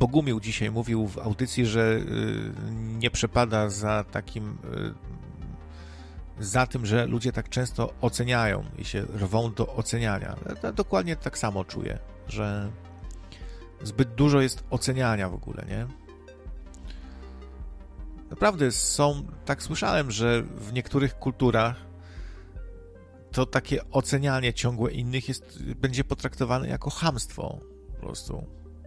Bogumił dzisiaj mówił w audycji, że nie przepada za takim, za tym, że ludzie tak często oceniają i się rwą do oceniania. Ja dokładnie tak samo czuję, że zbyt dużo jest oceniania w ogóle, nie? Naprawdę tak słyszałem, że w niektórych kulturach to takie ocenianie ciągłe innych będzie potraktowane jako chamstwo po prostu.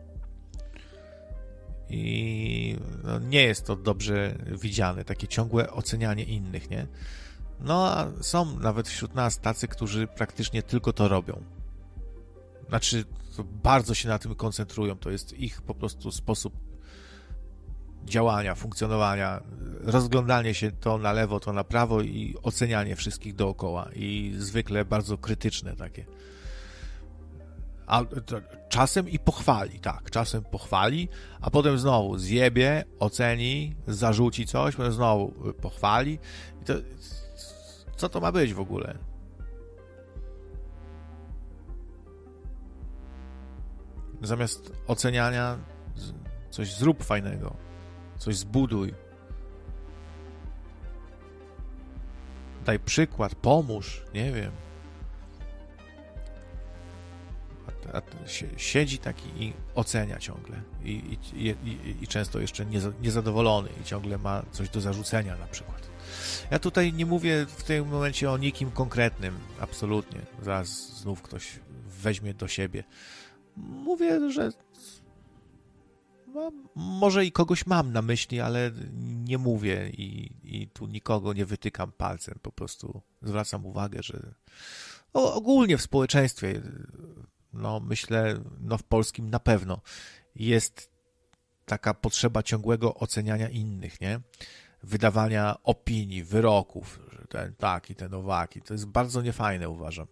I no, nie jest to dobrze widziane, takie ciągłe ocenianie innych, nie? No, a są nawet wśród nas tacy, którzy praktycznie tylko to robią. Znaczy, bardzo się na tym koncentrują, to jest ich po prostu sposób działania, funkcjonowania, rozglądanie się to na lewo, to na prawo i ocenianie wszystkich dookoła i zwykle bardzo krytyczne takie. A czasem i pochwali, tak, czasem pochwali, a potem znowu zjebie, oceni, zarzuci coś, potem znowu pochwali. I to, co to ma być w ogóle? Zamiast oceniania coś zrób fajnego, coś zbuduj. Daj przykład, pomóż, nie wiem. A siedzi taki i ocenia ciągle. I często jeszcze niezadowolony i ciągle ma coś do zarzucenia na przykład. Ja tutaj nie mówię w tym momencie o nikim konkretnym, absolutnie. Zaraz znów ktoś weźmie do siebie. Mówię, że może i kogoś mam na myśli, ale nie mówię i tu nikogo nie wytykam palcem. Po prostu zwracam uwagę, że ogólnie w społeczeństwie, no myślę, no w polskim na pewno jest taka potrzeba ciągłego oceniania innych, nie? Wydawania opinii, wyroków, że ten taki, ten owaki. To jest bardzo niefajne, uważam.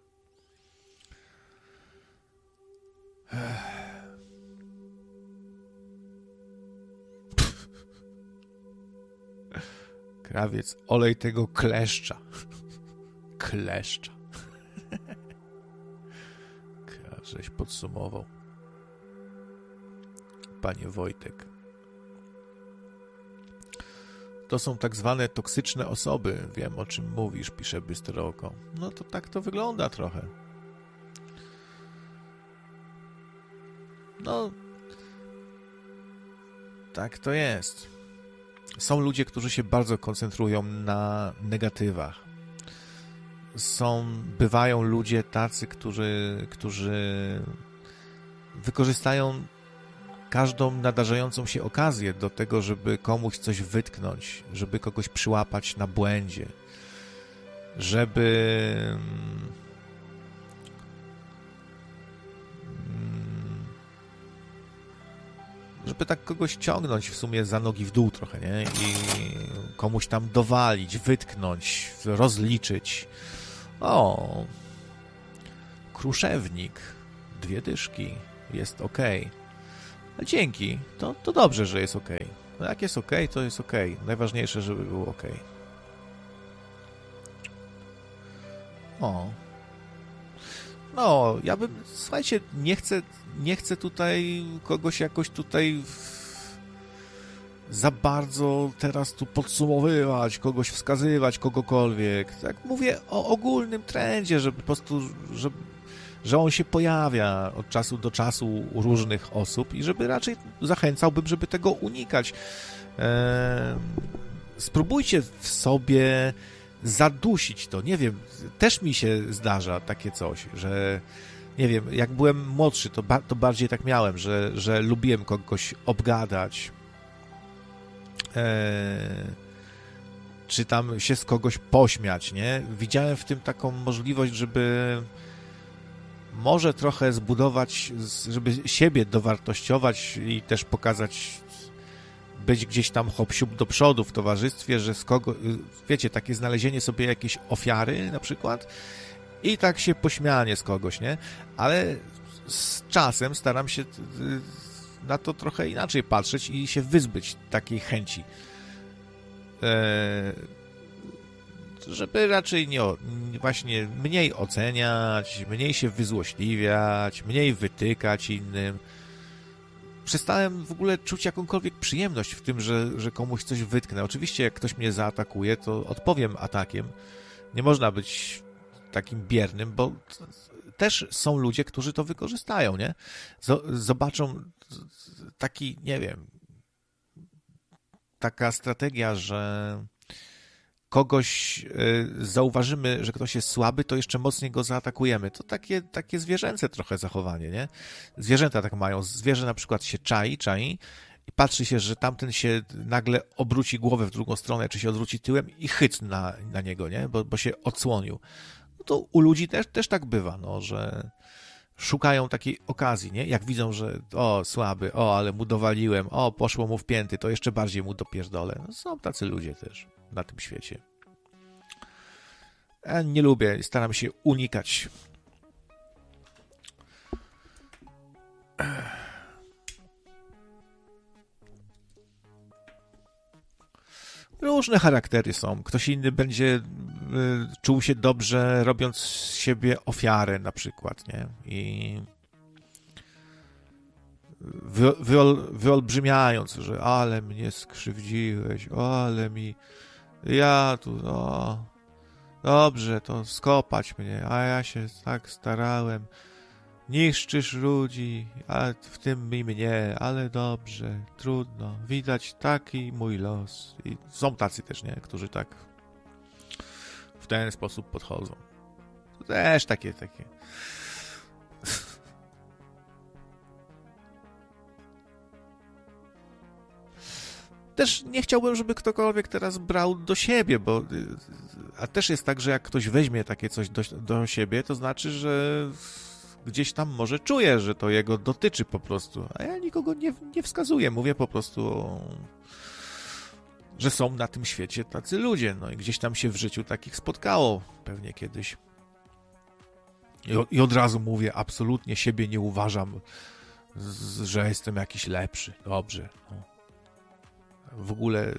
Krawiec, olej tego kleszcza. Kleszcza. Żeś podsumował. Panie Wojtek. To są tak zwane toksyczne osoby. Wiem, o czym mówisz, pisze Bystre Oko. No to tak to wygląda trochę. No, tak to jest. Są ludzie, którzy się bardzo koncentrują na negatywach. Bywają ludzie tacy, którzy wykorzystają każdą nadarzającą się okazję do tego, żeby komuś coś wytknąć, żeby kogoś przyłapać na błędzie, żeby tak kogoś ciągnąć w sumie za nogi w dół trochę, nie? I komuś tam dowalić, wytknąć, rozliczyć. O, Kruszewnik, 2 dyszki, jest okej. No dzięki, to dobrze, że jest okej. No jak jest okej, to jest okej. Najważniejsze, żeby było okej. O. No, ja bym, słuchajcie, nie chcę tutaj kogoś jakoś tutaj za bardzo teraz tu podsumowywać, kogoś wskazywać, kogokolwiek. Tak mówię o ogólnym trendzie, że po prostu, że on się pojawia od czasu do czasu u różnych osób i żeby raczej zachęcałbym, żeby tego unikać. Spróbujcie w sobie zadusić to. Nie wiem, też mi się zdarza takie coś, że nie wiem, jak byłem młodszy, to bardziej tak miałem, że lubiłem kogoś obgadać, czy tam się z kogoś pośmiać, nie? Widziałem w tym taką możliwość, żeby może trochę zbudować, żeby siebie dowartościować i też pokazać, być gdzieś tam hop-siup do przodu w towarzystwie, że wiecie, takie znalezienie sobie jakiejś ofiary na przykład i tak się pośmianie z kogoś, nie? Ale z czasem staram się na to trochę inaczej patrzeć i się wyzbyć takiej chęci. Żeby raczej właśnie mniej oceniać, mniej się wyzłośliwiać, mniej wytykać innym. przestałem w ogóle czuć jakąkolwiek przyjemność w tym, że komuś coś wytknę. Oczywiście jak ktoś mnie zaatakuje, to odpowiem atakiem. Nie można być takim biernym, bo też są ludzie, którzy to wykorzystają, nie? Zobaczą taki, nie wiem, taka strategia, że kogoś zauważymy, że ktoś jest słaby, to jeszcze mocniej go zaatakujemy. To takie zwierzęce trochę zachowanie, nie? Zwierzęta tak mają. Zwierzę na przykład się czai i patrzy się, że tamten się nagle obróci głowę w drugą stronę, czy się odwróci tyłem i chyc na niego, nie? Bo się odsłonił. No to u ludzi też tak bywa, no, że szukają takiej okazji, nie? Jak widzą, że słaby, ale mu dowaliłem, poszło mu w pięty, to jeszcze bardziej mu dopierdolę. No, są tacy ludzie też na tym świecie. Ja nie lubię, staram się unikać. Różne charaktery są. Ktoś inny będzie czuł się dobrze, robiąc z siebie ofiarę na przykład, nie? I wyolbrzymiając, że ale mnie skrzywdziłeś, ale mi ja tu, dobrze, to skopać mnie, a ja się tak starałem. Niszczysz ludzi, a w tym i mnie, ale dobrze, trudno. Widać taki mój los. I są tacy też, nie? Którzy tak w ten sposób podchodzą. To też takie. Też nie chciałbym, żeby ktokolwiek teraz brał do siebie, a też jest tak, że jak ktoś weźmie takie coś do siebie, to znaczy, że gdzieś tam może czuje, że to jego dotyczy po prostu. A ja nikogo nie wskazuję. Mówię po prostu, że są na tym świecie tacy ludzie. No i gdzieś tam się w życiu takich spotkało pewnie kiedyś. I od razu mówię, absolutnie siebie nie uważam, że jestem jakiś lepszy. Dobrze. No. W ogóle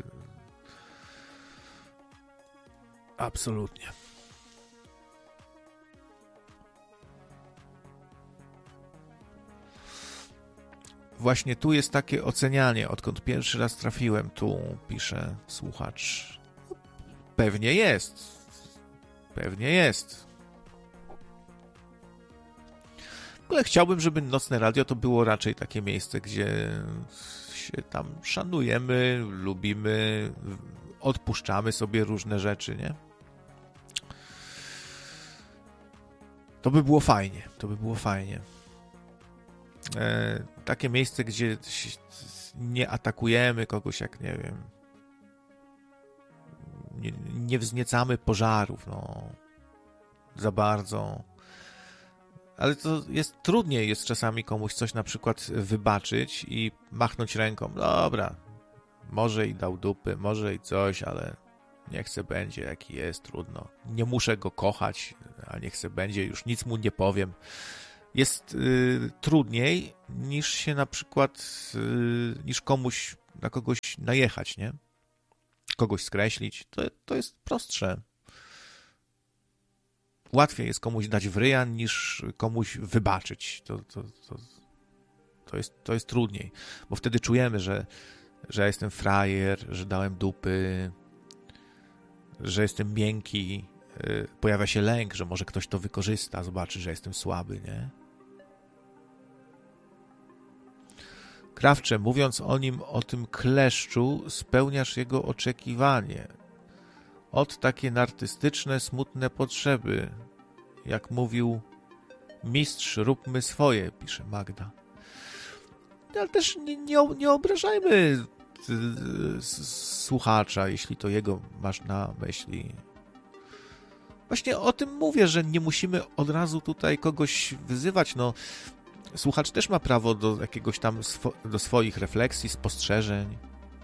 absolutnie. Właśnie tu jest takie ocenianie, odkąd pierwszy raz trafiłem, tu pisze słuchacz. Pewnie jest. Pewnie jest. W ogóle chciałbym, żeby Nocne Radio to było raczej takie miejsce, gdzie się tam szanujemy, lubimy, odpuszczamy sobie różne rzeczy, nie? To by było fajnie. Takie miejsce, gdzie nie atakujemy kogoś, jak nie wiem, nie wzniecamy pożarów, no, za bardzo. Ale to jest trudniej jest czasami komuś coś na przykład wybaczyć i machnąć ręką. Dobra, może i dał dupy, może i coś, ale niech se będzie jaki jest, trudno. Nie muszę go kochać, a niech se będzie, już nic mu nie powiem. Jest trudniej niż się na przykład, niż na kogoś najechać, nie? Kogoś skreślić. To jest prostsze. Łatwiej jest komuś dać w ryja, niż komuś wybaczyć. To jest trudniej, bo wtedy czujemy, że ja jestem frajer, że dałem dupy, że jestem miękki. Pojawia się lęk, że może ktoś to wykorzysta, zobaczy, że jestem słaby, nie? Krawcze, mówiąc o tym kleszczu, spełniasz jego oczekiwanie. Od takie nartystyczne, smutne potrzeby. Jak mówił mistrz, róbmy swoje, pisze Magda. Ale też nie obrażajmy słuchacza, jeśli to jego masz na myśli. Właśnie o tym mówię, że nie musimy od razu tutaj kogoś wyzywać. No, słuchacz też ma prawo do jakiegoś tam do swoich refleksji, spostrzeżeń.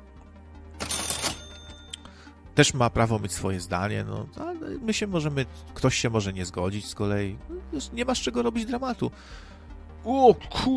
Też ma prawo mieć swoje zdanie, no, ale ktoś się może nie zgodzić z kolei. Nie masz czego robić dramatu. O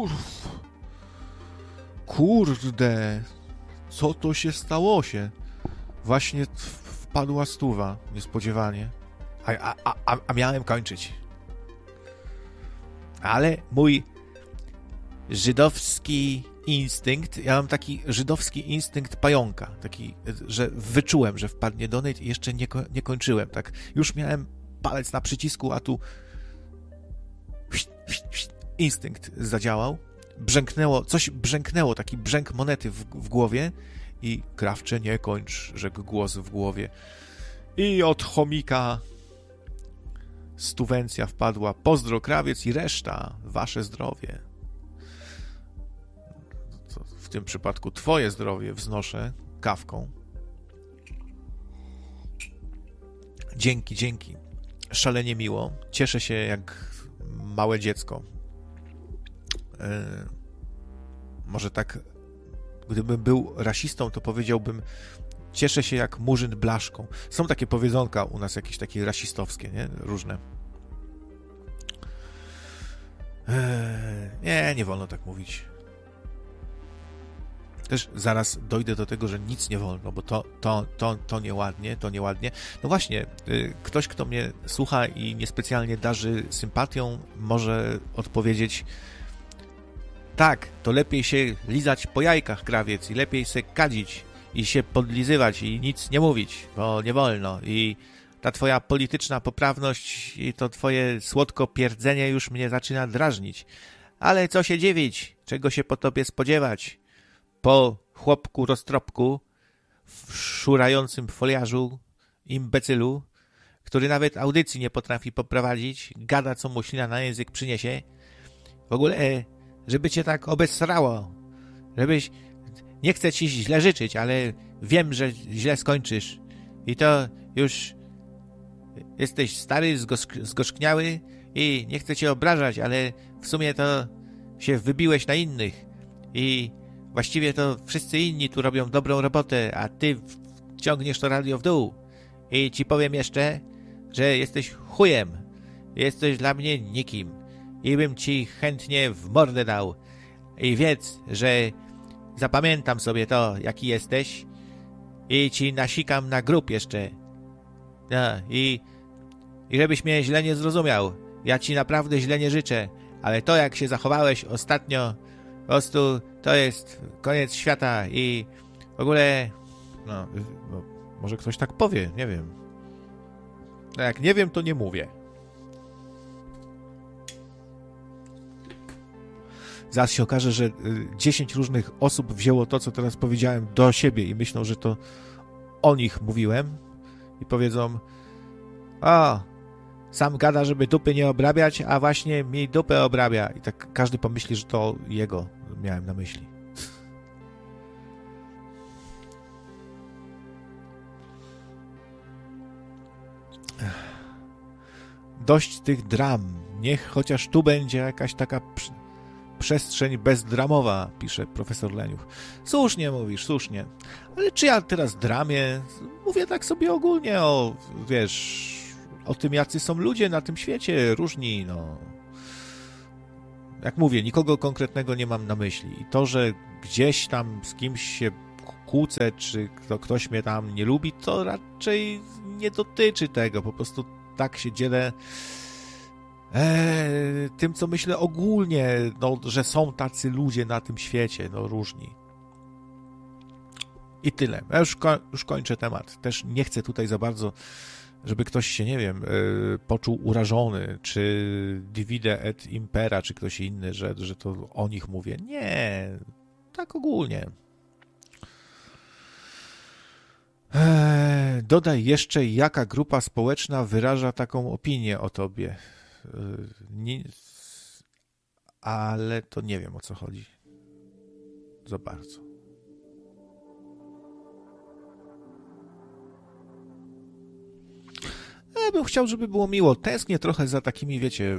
kurde, co to się stało się? Właśnie wpadła 100 niespodziewanie. A miałem kończyć. Ale mój żydowski instynkt, ja mam taki żydowski instynkt pająka, taki, że wyczułem, że wpadnie donate i jeszcze nie kończyłem, tak, już miałem palec na przycisku, a tu instynkt zadziałał, coś brzęknęło, taki brzęk monety w głowie i krawcze nie kończ, rzekł głos w głowie. I od chomika stuwencja wpadła, pozdro krawiec i reszta, wasze zdrowie. W tym przypadku twoje zdrowie wznoszę kawką. Dzięki. Szalenie miło. Cieszę się jak małe dziecko. Może tak, gdybym był rasistą, to powiedziałbym, cieszę się jak murzyn blaszką. Są takie powiedzonka u nas jakieś takie rasistowskie, nie? Różne. Nie wolno tak mówić. Też zaraz dojdę do tego, że nic nie wolno, bo to nieładnie. No właśnie, ktoś, kto mnie słucha i niespecjalnie darzy sympatią, może odpowiedzieć: tak, to lepiej się lizać po jajkach, krawiec, i lepiej się kadzić i się podlizywać i nic nie mówić, bo nie wolno. I ta twoja polityczna poprawność i to twoje słodko pierdzenie już mnie zaczyna drażnić. Ale co się dziwić, czego się po tobie spodziewać? Po chłopku roztropku, w szurającym foliarzu, imbecylu, który nawet audycji nie potrafi poprowadzić, gada, co mu ślina na język przyniesie. W ogóle, żeby cię tak obesrało, żebyś... Nie chcę ci źle życzyć, ale wiem, że źle skończysz. I to już jesteś stary, zgorzkniały i nie chcę cię obrażać, ale w sumie to się wybiłeś na innych. I właściwie to wszyscy inni tu robią dobrą robotę, a ty ciągniesz to radio w dół. I ci powiem jeszcze, że jesteś chujem. Jesteś dla mnie nikim. I bym ci chętnie w mordę dał. I wiedz, że zapamiętam sobie to, jaki jesteś. I ci nasikam na grób jeszcze. No, i żebyś mnie źle nie zrozumiał. Ja ci naprawdę źle nie życzę. Ale to, jak się zachowałeś ostatnio, po prostu to jest koniec świata i w ogóle... No, może ktoś tak powie, nie wiem. No jak nie wiem, to nie mówię. Zaraz się okaże, że 10 różnych osób wzięło to, co teraz powiedziałem, do siebie i myślą, że to o nich mówiłem i powiedzą: o, sam gada, żeby dupy nie obrabiać, a właśnie mi dupę obrabia. I tak każdy pomyśli, że to jego miałem na myśli. Dość tych dram. Niech chociaż tu będzie jakaś taka przestrzeń bezdramowa, pisze profesor Leniuch. Słusznie mówisz, słusznie. Ale czy ja teraz dramię? Mówię tak sobie ogólnie o, wiesz, o tym, jacy są ludzie na tym świecie, różni, no. Jak mówię, nikogo konkretnego nie mam na myśli. I to, że gdzieś tam z kimś się kłócę, czy ktoś mnie tam nie lubi, to raczej nie dotyczy tego. Po prostu tak się dzielę tym, co myślę ogólnie, no, że są tacy ludzie na tym świecie, no różni. I tyle. Ja już kończę temat. Też nie chcę tutaj za bardzo, żeby ktoś się, nie wiem, poczuł urażony, czy divide et impera, czy ktoś inny, że to o nich mówię. Nie, tak ogólnie. Dodaj jeszcze, jaka grupa społeczna wyraża taką opinię o tobie. Ale to nie wiem, o co chodzi. Za bardzo. Ja bym chciał, żeby było miło. Tęsknię trochę za takimi, wiecie,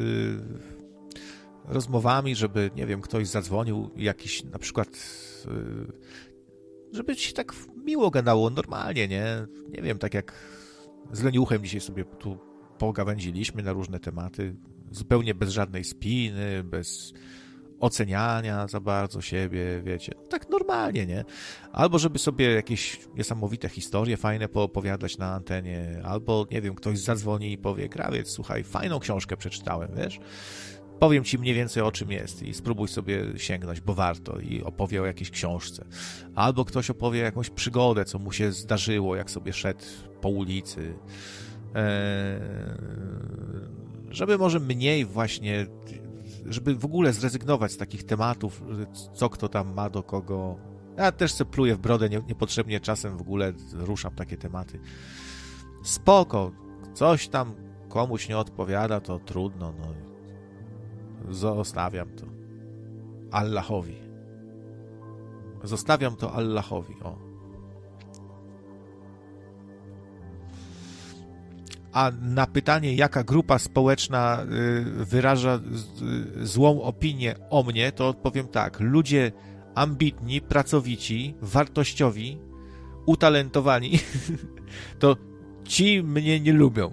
rozmowami, żeby, nie wiem, ktoś zadzwonił, jakiś na przykład, żeby się tak miło gadało, normalnie, nie? Nie wiem, tak jak z Leniuchem dzisiaj sobie tu pogawędziliśmy na różne tematy, zupełnie bez żadnej spiny, bez oceniania za bardzo siebie, wiecie, tak normalnie, nie? Albo żeby sobie jakieś niesamowite historie fajne poopowiadać na antenie, albo, nie wiem, ktoś zadzwoni i powie: krawiec, słuchaj, fajną książkę przeczytałem, wiesz? powiem ci mniej więcej o czym jest i spróbuj sobie sięgnąć, bo warto, i opowie o jakiejś książce. Albo ktoś opowie jakąś przygodę, co mu się zdarzyło, jak sobie szedł po ulicy. Żeby może mniej właśnie, żeby w ogóle zrezygnować z takich tematów, co kto tam ma do kogo. Ja też se pluję w brodę, niepotrzebnie czasem w ogóle ruszam takie tematy. Spoko, coś tam komuś nie odpowiada, to trudno, no. Zostawiam to Allahowi. Zostawiam to Allahowi, o. A na pytanie, jaka grupa społeczna wyraża złą opinię o mnie, to odpowiem tak. Ludzie ambitni, pracowici, wartościowi, utalentowani, to ci mnie nie lubią.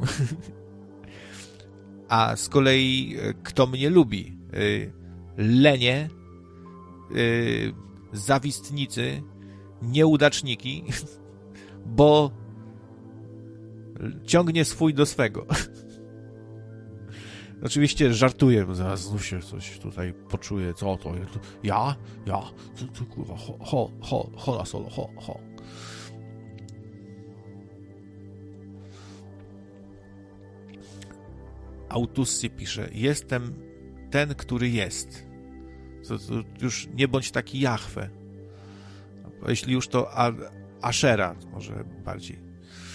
A z kolei kto mnie lubi? Lenie, zawistnicy, nieudaczniki, bo ciągnie swój do swego. Oczywiście żartuję, bo zaraz znów się coś tutaj poczuję. Co to? Ja? To kurwa, ho na solo, ho. Autussi pisze, jestem ten, który jest. To już nie bądź taki Jahwe. Jeśli już to Ashera może bardziej.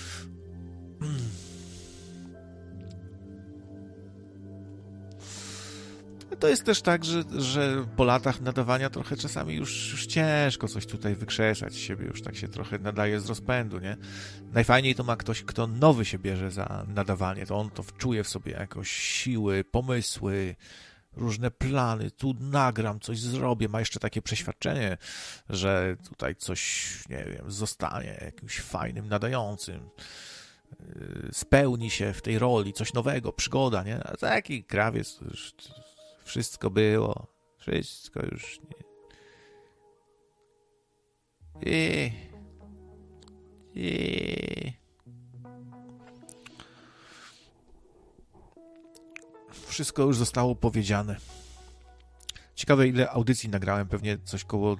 To jest też tak, że po latach nadawania trochę czasami już ciężko coś tutaj wykrzesać z siebie, już tak się trochę nadaje z rozpędu, nie? Najfajniej to ma ktoś, kto nowy się bierze za nadawanie, to on to czuje w sobie jakoś siły, pomysły, różne plany, tu nagram, coś zrobię, ma jeszcze takie przeświadczenie, że tutaj coś, nie wiem, zostanie jakimś fajnym nadającym, spełni się w tej roli, coś nowego, przygoda, nie? A taki krawiec to już wszystko było, wszystko już nie. Wszystko już zostało powiedziane. Ciekawe, ile audycji nagrałem, pewnie coś koło...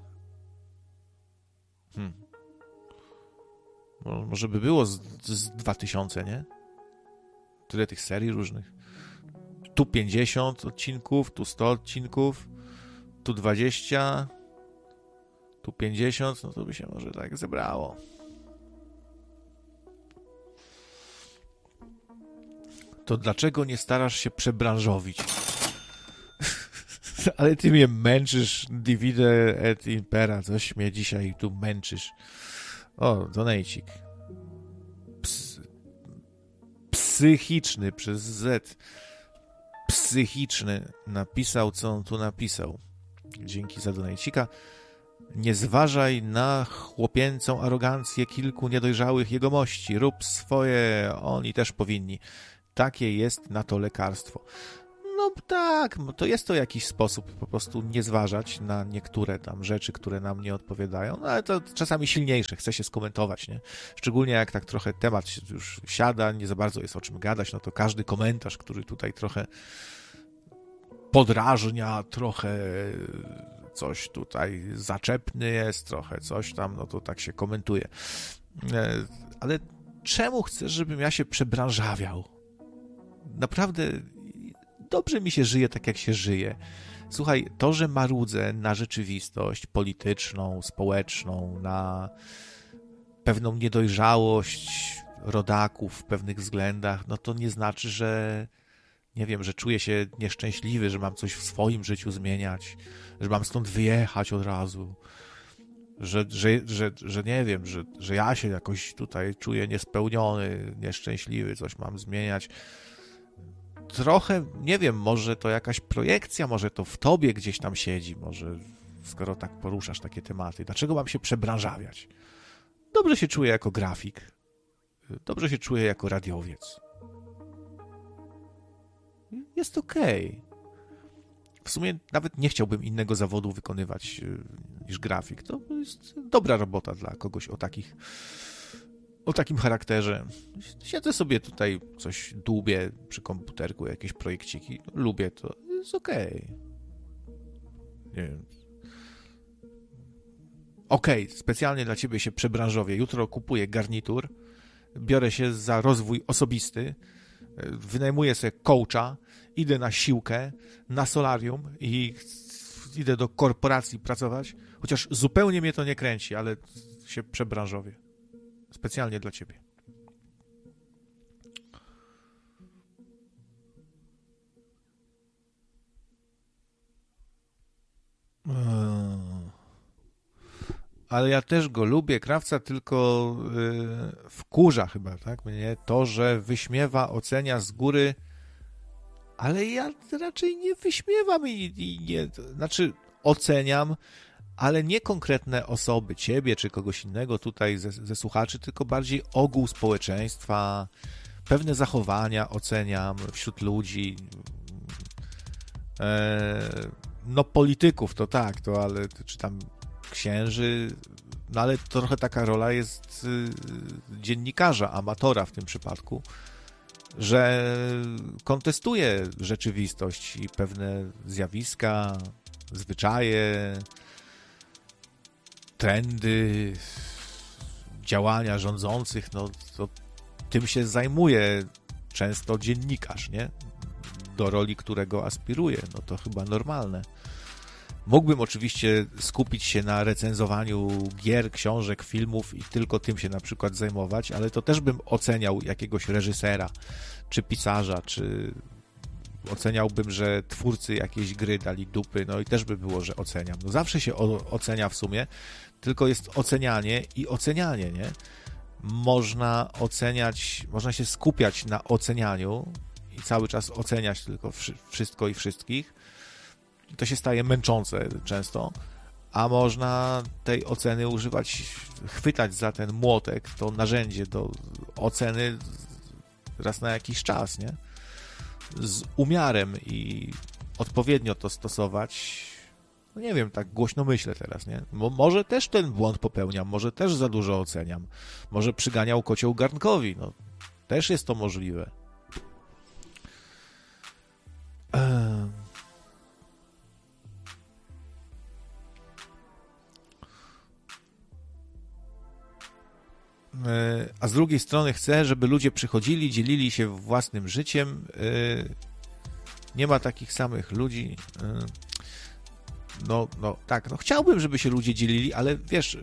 Może by było z 2000, nie? Tyle tych serii różnych. Tu 50 odcinków, tu 100 odcinków, tu 20, tu 50, no to by się może tak zebrało. To dlaczego nie starasz się przebranżowić? Ale ty mnie męczysz, divide et impera, coś mnie dzisiaj tu męczysz. O, donejcik. Psychiczny przez Z. Psychiczny napisał, co on tu napisał. Dzięki za donejcika. Nie zważaj na chłopięcą arogancję kilku niedojrzałych jegomości. Rób swoje, oni też powinni. Takie jest na to lekarstwo. No tak, to jest to jakiś sposób po prostu nie zważać na niektóre tam rzeczy, które nam nie odpowiadają, no ale to czasami silniejsze, chce się skomentować, nie? Szczególnie jak tak trochę temat już siada, nie za bardzo jest o czym gadać, no to każdy komentarz, który tutaj trochę podrażnia, trochę coś tutaj zaczepny jest, trochę coś tam, no to tak się komentuje. Ale czemu chcesz, żebym ja się przebranżawiał? Naprawdę dobrze mi się żyje tak, jak się żyje. Słuchaj, to, że marudzę na rzeczywistość polityczną, społeczną, na pewną niedojrzałość rodaków w pewnych względach, no to nie znaczy, że nie wiem, że czuję się nieszczęśliwy, że mam coś w swoim życiu zmieniać, że mam stąd wyjechać od razu, że nie wiem, że ja się jakoś tutaj czuję niespełniony, nieszczęśliwy, coś mam zmieniać. Trochę, nie wiem, może to jakaś projekcja, może to w tobie gdzieś tam siedzi, może skoro tak poruszasz takie tematy. Dlaczego mam się przebranżawiać? Dobrze się czuję jako grafik. Dobrze się czuję jako radiowiec. Jest okej. W sumie nawet nie chciałbym innego zawodu wykonywać niż grafik. To jest dobra robota dla kogoś o takim charakterze. Siedzę sobie tutaj, coś dłubię przy komputerku, jakieś projekciki. Lubię to. jest okej. Nie wiem. Okej, specjalnie dla ciebie się przebranżowię. Jutro kupuję garnitur, biorę się za rozwój osobisty, wynajmuję sobie coacha, idę na siłkę, na solarium i idę do korporacji pracować, chociaż zupełnie mnie to nie kręci, ale się przebranżowię. Specjalnie dla ciebie. Ale ja też go lubię, Krawca, tylko wkurza chyba, tak? Mnie to, że wyśmiewa, ocenia z góry, ale ja raczej nie wyśmiewam i nie, znaczy oceniam, ale nie konkretne osoby, ciebie czy kogoś innego tutaj ze słuchaczy, tylko bardziej ogół społeczeństwa, pewne zachowania oceniam wśród ludzi. No polityków to tak, to ale czy tam księży, no ale trochę taka rola jest dziennikarza, amatora w tym przypadku, że kontestuje rzeczywistość i pewne zjawiska, zwyczaje, trendy, działania rządzących, no to tym się zajmuje często dziennikarz, nie? Do roli, którego aspiruje, no to chyba normalne. Mógłbym oczywiście skupić się na recenzowaniu gier, książek, filmów i tylko tym się na przykład zajmować, ale to też bym oceniał jakiegoś reżysera, czy pisarza, czy oceniałbym, że twórcy jakiejś gry dali dupy, no i też by było, że oceniam. No zawsze się ocenia w sumie, tylko jest ocenianie i ocenianie, nie? Można oceniać, można się skupiać na ocenianiu i cały czas oceniać tylko wszystko i wszystkich. To się staje męczące często, a można tej oceny używać, chwytać za ten młotek, to narzędzie do oceny raz na jakiś czas, nie? Z umiarem i odpowiednio to stosować. No nie wiem, tak głośno myślę teraz, nie? Może też ten błąd popełniam, może też za dużo oceniam, może przyganiał kocioł garnkowi, no też jest to możliwe. A z drugiej strony chcę, żeby ludzie przychodzili, dzielili się własnym życiem. Nie ma takich samych ludzi. No tak, no chciałbym, żeby się ludzie dzielili, ale wiesz,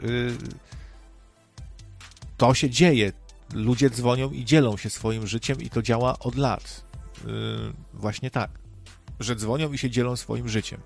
to się dzieje. Ludzie dzwonią i dzielą się swoim życiem i to działa od lat. Właśnie tak, że dzwonią i się dzielą swoim życiem.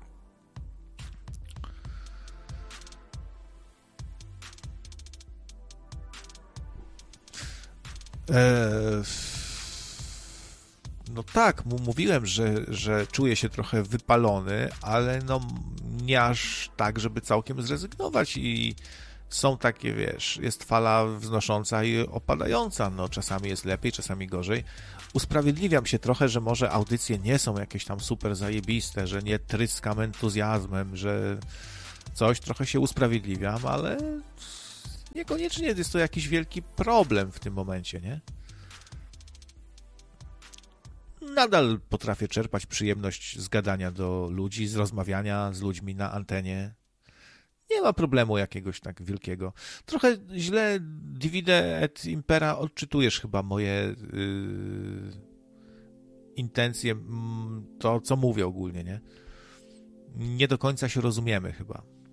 No tak, mówiłem, że czuję się trochę wypalony, ale no nie aż tak, żeby całkiem zrezygnować i są takie, wiesz, jest fala wznosząca i opadająca, no czasami jest lepiej, czasami gorzej. Usprawiedliwiam się trochę, że może audycje nie są jakieś tam super zajebiste, że nie tryskam entuzjazmem, że coś trochę się usprawiedliwiam, ale niekoniecznie jest to jakiś wielki problem w tym momencie, nie? Nadal potrafię czerpać przyjemność z gadania do ludzi, z rozmawiania z ludźmi na antenie. Nie ma problemu jakiegoś tak wielkiego. Trochę źle divide et impera odczytujesz chyba moje intencje, to co mówię ogólnie, nie? Nie do końca się rozumiemy chyba.